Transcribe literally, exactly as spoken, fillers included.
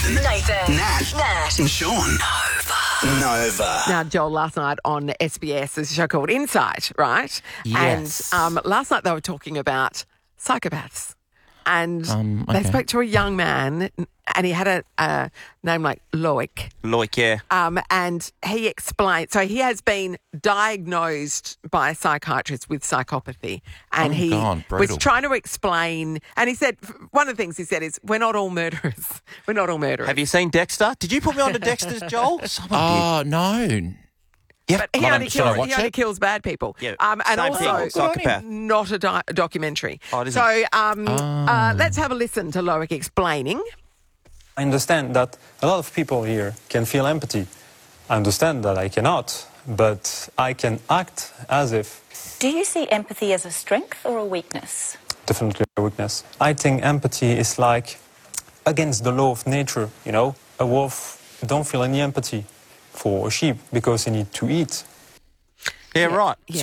Nathan. Nat. Nat. And Sean. Nova. Nova. Now, Joel, last night on S B S, there's a show called Insight, right? Yes. And um, last night they were talking about psychopaths. And Um, they okay. spoke to a young man, and he had a, a name like Loic. Loic, yeah. Um, and he explained, so he has been diagnosed by a psychiatrist with psychopathy. And Oh, he God, was brutal. trying to explain, and he said, one of the things he said is, we're not all murderers. We're not all murderers. Have you seen Dexter? Did you put me on to Dexter's, Joel? Someone Oh, no. did. But he Well, only, should I kills, watch he only it? kills bad people. Yeah, um, and same also, thing, psychopath. not a di- documentary. Oh, it isn't? so um, Oh. uh, let's have a listen to Loic explaining. I understand that a lot of people here can feel empathy. I understand that I cannot, but I can act as if. Do you see empathy as a strength or a weakness? Definitely a weakness. I think empathy is like against the law of nature, you know? A wolf don't feel any empathy for a sheep because he need to eat. Yeah, right. Yeah.